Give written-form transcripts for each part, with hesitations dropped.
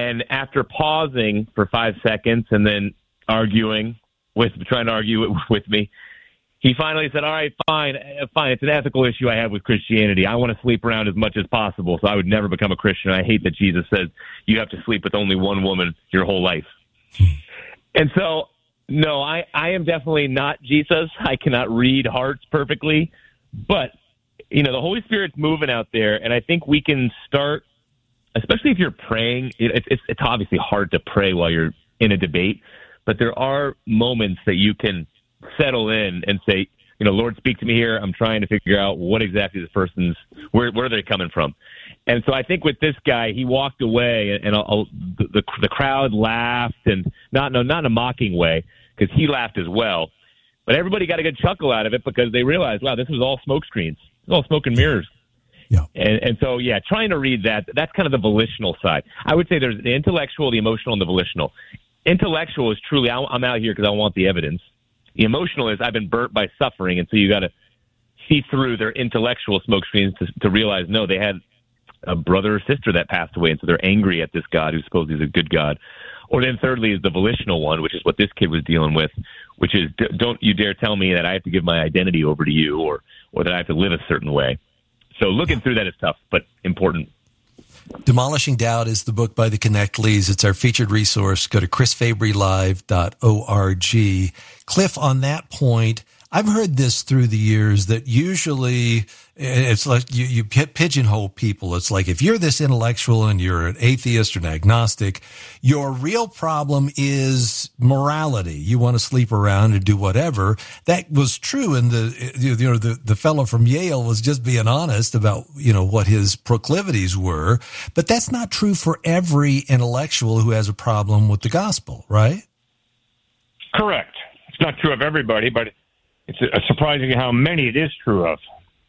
And after pausing for 5 seconds and then trying to argue with me, he finally said, all right, fine. It's an ethical issue I have with Christianity. I want to sleep around as much as possible, so I would never become a Christian. I hate that Jesus says you have to sleep with only one woman your whole life. And so, no, I am definitely not Jesus. I cannot read hearts perfectly. But, the Holy Spirit's moving out there, and I think we can start, especially if you're praying. It's obviously hard to pray while you're in a debate, but there are moments that you can settle in and say, Lord, speak to me here. I'm trying to figure out what exactly this person's, where are they coming from? And so I think with this guy, he walked away and the crowd laughed, and not in a mocking way, because he laughed as well. But everybody got a good chuckle out of it because they realized, wow, this was all smoke screens. It was all smoke and mirrors. Yeah. And so, trying to read that's kind of the volitional side. I would say there's the intellectual, the emotional, and the volitional. Intellectual is truly, I'm out here because I want the evidence. The emotional is I've been burnt by suffering, and so you got to see through their intellectual smokescreens to realize, no, they had a brother or sister that passed away, and so they're angry at this God who supposedly is a good God. Or then thirdly is the volitional one, which is what this kid was dealing with, which is don't you dare tell me that I have to give my identity over to you or that I have to live a certain way. So looking through that is tough, but important. Demolishing Doubt is the book by the Connect Lees. It's our featured resource. Go to chrisfabrylive.org. Cliff, on that point, I've heard this through the years that usually it's like you pigeonhole people. It's like if you're this intellectual and you're an atheist or an agnostic, your real problem is morality. You want to sleep around and do whatever. That was true, and the fellow from Yale was just being honest about what his proclivities were. But that's not true for every intellectual who has a problem with the gospel, right? Correct. It's not true of everybody, but it's surprising how many it is true of.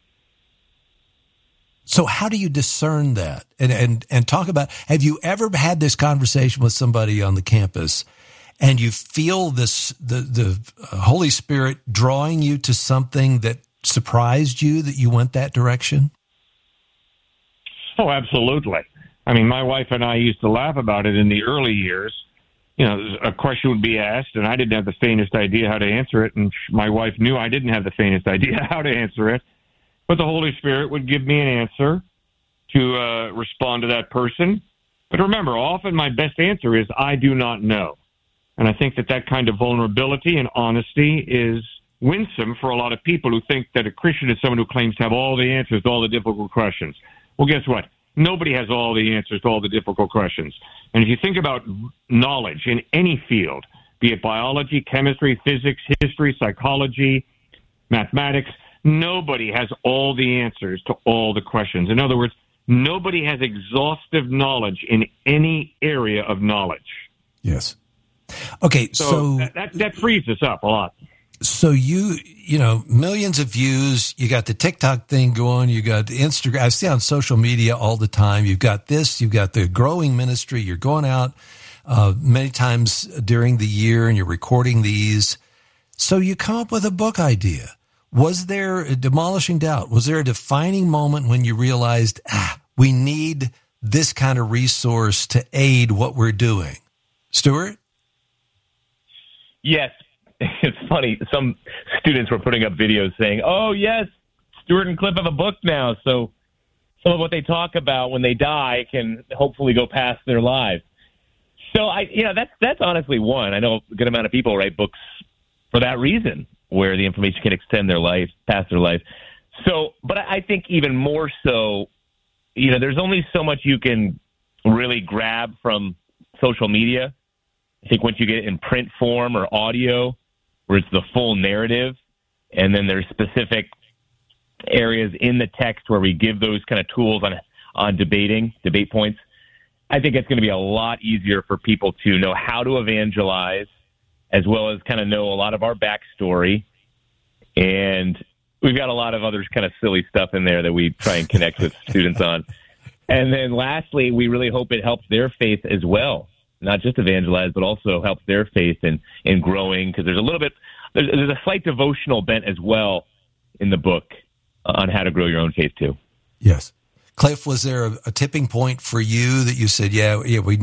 So how do you discern that? And talk about, have you ever had this conversation with somebody on the campus and you feel the Holy Spirit drawing you to something that surprised you that you went that direction? Oh, absolutely. I mean, my wife and I used to laugh about it in the early years. A question would be asked, and I didn't have the faintest idea how to answer it, and my wife knew I didn't have the faintest idea how to answer it. But the Holy Spirit would give me an answer to respond to that person. But remember, often my best answer is, I do not know. And I think that kind of vulnerability and honesty is winsome for a lot of people who think that a Christian is someone who claims to have all the answers to all the difficult questions. Well, guess what? Nobody has all the answers to all the difficult questions. And if you think about knowledge in any field, be it biology, chemistry, physics, history, psychology, mathematics, nobody has all the answers to all the questions. In other words, nobody has exhaustive knowledge in any area of knowledge. Yes. Okay, so that frees us up a lot. So you millions of views, you got the TikTok thing going, you got the Instagram. I see on social media all the time. You've got this, you've got the growing ministry. You're going out many times during the year and you're recording these. So you come up with a book idea. Was there Demolishing Doubt? Was there a defining moment when you realized, we need this kind of resource to aid what we're doing? Stuart? Yes. It's funny. Some students were putting up videos saying, oh, yes, Stuart and Cliff have a book now. So some of what they talk about when they die can hopefully go past their lives. So that's honestly one. I know a good amount of people write books for that reason, where the information can extend their life, past their life. So, but I think even more so, there's only so much you can really grab from social media. I think once you get it in print form or audio, where it's the full narrative, and then there's specific areas in the text where we give those kind of tools on debate points, I think it's going to be a lot easier for people to know how to evangelize, as well as kind of know a lot of our backstory. And we've got a lot of other kind of silly stuff in there that we try and connect with students on. And then lastly, we really hope it helps their faith as well. Not just evangelize, but also helps their faith in growing, because there's a slight devotional bent as well in the book on how to grow your own faith too. Yes. Cliff, was there a tipping point for you that you said, we